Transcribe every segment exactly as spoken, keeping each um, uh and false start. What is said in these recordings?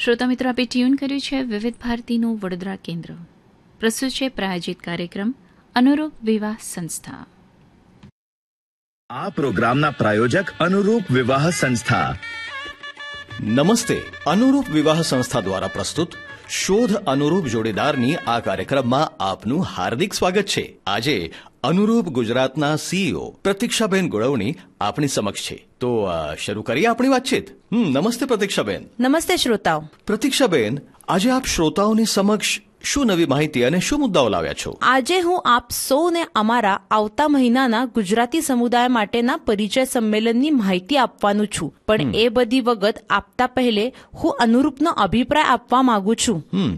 શ્રોતા મિત્રો, આપે ટ્યુન કર્યું છે વિવિધ ભારતીનું વડોદરા કેન્દ્ર. પ્રસ્તુત છે પ્રાયોજિત કાર્યક્રમ અનુરૂપ વિવાહ સંસ્થા. આ પ્રોગ્રામના પ્રાયોજક અનુરૂપ વિવાહ સંસ્થા. નમસ્તે. અનુરૂપ વિવાહ સંસ્થા દ્વારા પ્રસ્તુત શોધ અનુરૂપ જોડીદારની આ કાર્યક્રમમાં આપનું હાર્દિક સ્વાગત છે. આજે અનુરૂપ ગુજરાતના સીઈઓ પ્રતીક્ષાબેન ગોળવણી આપણી સમક્ષ છે. તો શરૂ કરીએ આપણી વાતચીત. હમ નમસ્તે પ્રતીક્ષાબેન. નમસ્તે શ્રોતાઓ. પ્રતીક્ષાબેન, આજે આપ શ્રોતાઓની સમક્ષ શું નવી માહિતી અને શું મુદ્દાઓ લાવ્યા છો? આજે હું આપ સૌને અમારા આવતા મહિનાના ગુજરાતી સમુદાય માટેના પરિચય સંમેલનની માહિતી આપવાનું છું. પણ એ બધી વગત આપતા પહેલે હું અનુરૂપનો અભિપ્રાય આપવા માંગુ છું. હમ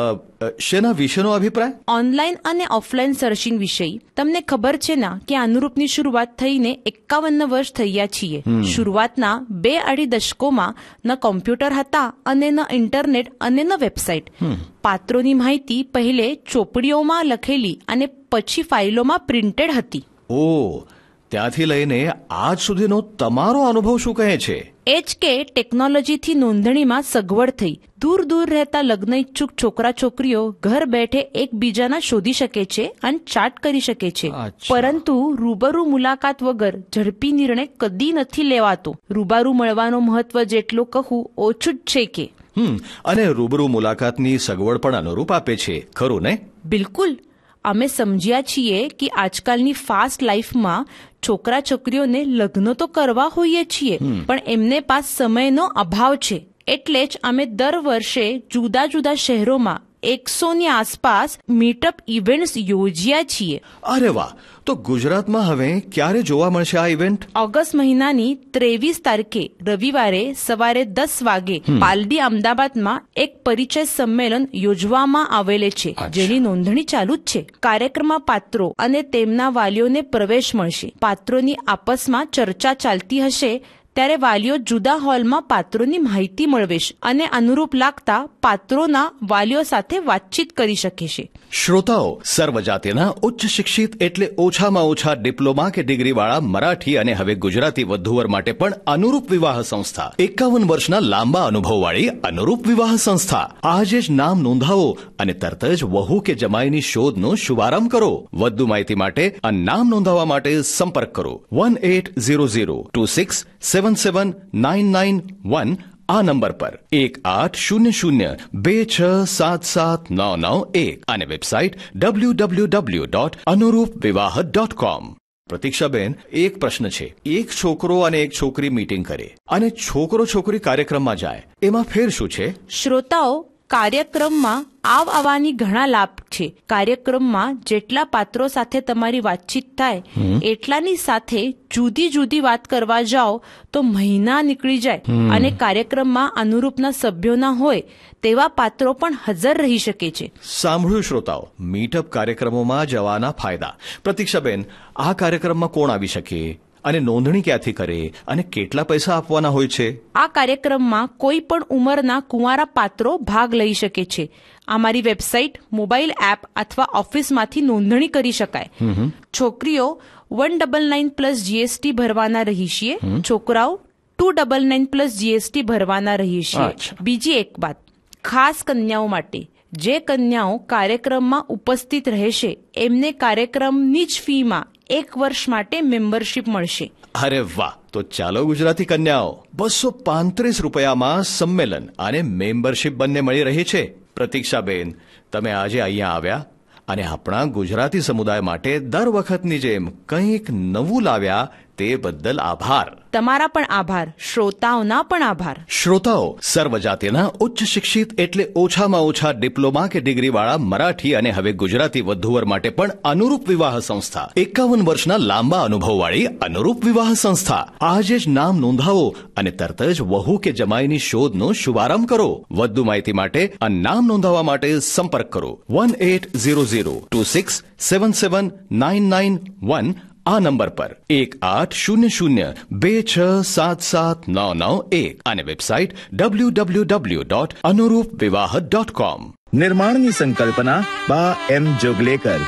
શેના વિશેનો અભિપ્રાય? ઓનલાઈન અને ઓફલાઈન સર્ચિંગ વિષય. તમને ખબર છે ને કે અનુરૂપની શરૂઆત થઈને એકાવન વર્ષ થયા છીએ. શરૂઆતના બે અઢી દશકોમાં ન કોમ્પ્યુટર હતા અને ન ઇન્ટરનેટ અને ન વેબસાઇટ. પાત્રોની માહિતી પહેલે ચોપડીઓમાં લખેલી અને પછી ફાઇલોમાં પ્રિન્ટેડ હતી. ઓ, ત્યાંથી લઈને આજ સુધીનો તમારો અનુભવ શું કહે છે? એ જ કે ટેકનોલોજીથી નોંધણીમાં સગવડ થઈ. દૂર દૂર રહેતા લગ્ન ઇચ્છુક છોકરા છોકરીઓ ઘર બેઠે એકબીજાના શોધી શકે છે અને ચાટ કરી શકે છે. પરંતુ રૂબરૂ મુલાકાત વગર ઝડપી નિર્ણય કદી નથી લેવાતો. રૂબરૂ મળવાનો મહત્વ જેટલો કહું ઓછું જ છે કે. હમ અને રૂબરૂ મુલાકાતની સગવડ પણ અનુરૂપ આપે છે, ખરું ને? બિલકુલ. અમે સમજ્યા છીએ કે આજકાલની ફાસ્ટ લાઈફમાં છોકરા છોકરીઓને લગ્ન તો કરવા હોઈએ છીએ, પણ એમને પાસ સમયનો અભાવ છે. એટલે જ અમે દર વર્ષે જુદા જુદા શહેરોમાં એકસોની આસપાસ મીટઅપ ઇવેન્ટ્સ યોજ્યા છીએ. અરે વાહ! તો ગુજરાતમાં હવે ક્યારે જોવા મળશે આ ઇવેન્ટ? ઓગસ્ટ મહિનાની ત્રેવીસ તારીખે રવિવારે સવારે દસ વાગે પાલડી અમદાવાદમાં એક પરિચય સંમેલન યોજવામાં આવેલે છે, જેની નોંધણી ચાલુ જ છે. કાર્યક્રમમાં પાત્રો અને તેમના વાલીઓને પ્રવેશ મળશે. પાત્રોની આપસમાં ચર્ચા ચાલતી હશે ત્યારે વાલીઓ જુદા હોલમાં પાત્રોની માહિતી મેળવેશ અને અનુરૂપ લાગતા પાત્રોના વાલીઓ સાથે વાતચીત કરી શકે છે. શ્રોતાઓ, સર્વજાતિના ઉચ્ચ શિક્ષિત એટલે ઓછામાં ઓછા ડિપ્લોમા કે ડિગ્રી વાળા મરાઠી અને હવે ગુજરાતી વધુવર માટે પણ અનુરૂપ વિવાહ સંસ્થા. એકાવન વર્ષના લાંબા અનુભવવાળી અનુરૂપ વિવાહ સંસ્થા. આજે જ નામ નોંધાવો અને તરત જ વહુ કે જમાઈની શોધનો શુભારંભ કરો. વધુ માહિતી માટે આ નામ નોંધાવવા માટે સંપર્ક કરો one eight zero zero two six seven seven nine nine one આ નંબર પર એક આઠ શૂન્ય શૂન્ય બે છ સાત સાત નવ નવ એક અને website W W W dot અનુરૂપ વિવાહ ડોટ કોમ. પ્રતીક્ષાબેન, એક પ્રશ્ન છે. એક છોકરો અને એક છોકરી મીટિંગ કરે અને છોકરો છોકરી કાર્યક્રમમાં જાય, એમાં ફેર શું છે? શ્રોતાઓ, કાર્યક્રમમાં આવ આવવાની ઘણા લાભ છે. કાર્યક્રમમાં જેટલા પાત્રો સાથે તમારી વાતચીત થાય એટલાની સાથે જુદી જુદી વાત કરવા જાઓ તો મહિના નીકળી જાય અને કાર્યક્રમમાં અનુરૂપના સભ્યો ના હોય તેવા પાત્રો પણ હાજર રહી શકે છે. સાંભળ્યું શ્રોતાઓ, મીટઅપ કાર્યક્રમોમાં જવાના ફાયદા. પ્રતીક્ષાબેન, આ કાર્યક્રમમાં કોણ આવી શકે અને નોંધણી ક્યાંથી કરે અને કેટલા પૈસા આપવાના હોય છે? આ કાર્યક્રમમાં કોઈ પણ ઉંમરના કુંવારા પાત્રો ભાગ લઈ શકે છે. અમારી વેબસાઇટ, મોબાઈલ એપ અથવા ઓફિસમાંથી નોંધણી કરી શકાય. છોકરીઓ one double nine plus GST ભરવાના રહી છીએ. છોકરાઓ two double nine plus GST ભરવાના રહી છીએ. બીજી એક વાત, ખાસ કન્યાઓ માટે, જે કન્યાઓ કાર્યક્રમમાં ઉપસ્થિત રહેશે એમને કાર્યક્રમની જ ફીમાં એક વર્ષ માટે મેમ્બરશીપ મળશે. અરે વાહ! તો ચાલો ગુજરાતી કન્યાઓ, બસો પાંત્રીસ રૂપિયામાં સંમેલન અને મેમ્બરશીપ બંને મળી રહી છે. પ્રતીક્ષાબેન, તમે આજે અહીંયા આવ્યા અને આપણા ગુજરાતી સમુદાય માટે દર વખતની જેમ કંઈક નવું લાવ્યા તે બદલ આભાર. તમારા પણ આભાર. શ્રોતાઓના પણ આભાર. શ્રોતાઓ, સર્વજાતિના ઉચ્ચ શિક્ષિત એટલે ઓછામાં ઓછા ડિપ્લોમા કે ડિગ્રી વાળા મરાઠી અને હવે ગુજરાતી વધુવર માટે પણ અનુરૂપ વિવાહ સંસ્થા. એકાવન વર્ષના લાંબા અનુભવવાળી અનુરૂપ વિવાહ સંસ્થા. આજે જ નામ નોંધાવો અને તરત જ વહુ કે જમાઈની શોધનો શુભારંભ કરો. વધુ માહિતી માટે આ નામ નોંધાવવા માટે સંપર્ક કરો one eight zero zero two six seven seven nine nine one આ નંબર પર એક આઠ શૂન્ય શૂન્ય બે છ સાત સાત નવ નવ એક અને website W W W dot અનુરૂપ વિવાહ ડોટ કોમ. નિર્માણની સંકલ્પના બા એમ જોગલેકર.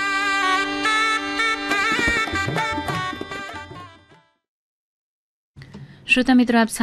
શ્રોતા મિત્રો, આપ